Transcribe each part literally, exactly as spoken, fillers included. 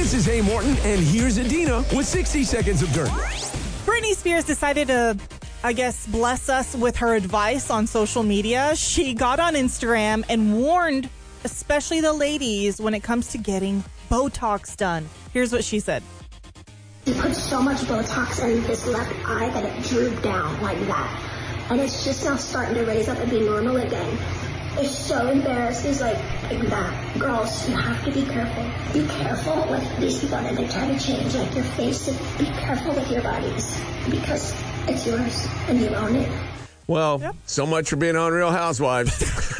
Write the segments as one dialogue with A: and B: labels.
A: This is Hey Morton, and here's Adina with sixty seconds of dirt.
B: Britney Spears decided to, I guess, bless us with her advice on social media. She got on Instagram and warned, especially the ladies, when it comes to getting Botox done. Here's what she said.
C: He put so much Botox in his left eye that it drooped down like that. And it's just now starting to raise up and be normal again. It's so embarrassed. He's like, like that. Girls, you have to be careful. Be careful with these people that they try to change like your face. Be careful with your bodies because it's yours and you own it.
D: Well,
B: yep.
D: So much for being on Real Housewives.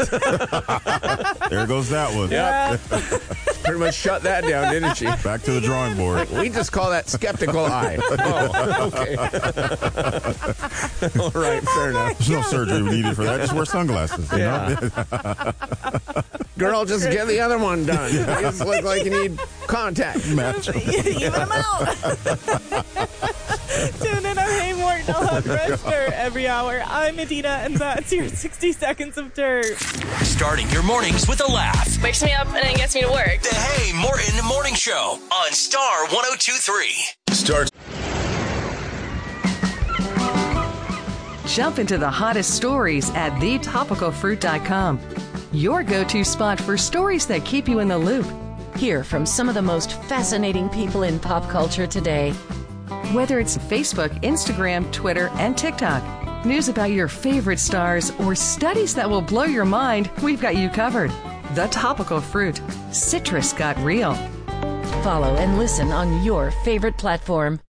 E: There goes that one.
D: Yeah. Pretty much shut that down, didn't she?
E: Back to the drawing board.
D: We just call that skeptical eye. Oh, okay. All right, fair enough.
E: There's no surgery needed for that. Just wear sunglasses. You
D: Yeah. Girl, just get the other one done. You just look like you need contact.
E: Match.
B: Even them out. Tune in on Hey Morton. I'll have fresh dirt every hour. I'm Adina, and that's your sixty seconds of dirt.
F: Starting your mornings with a laugh.
G: Wakes me up and then gets me to work.
F: The Hey Morton Morning Show on Star one oh two point three.
D: Start.
H: Jump into the hottest stories at the topical fruit dot com. Your go-to spot for stories that keep you in the loop.
I: Hear from some of the most fascinating people in pop culture today.
H: Whether it's Facebook, Instagram, Twitter, and TikTok, news about your favorite stars, or studies that will blow your mind, we've got you covered. The Topical Fruit. Citrus got real.
I: Follow and listen on your favorite platform.